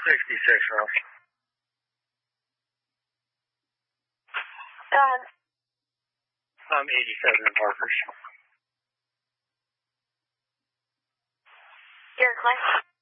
66, Ralph. Go ahead. I'm 87 in Parkers. You're clear.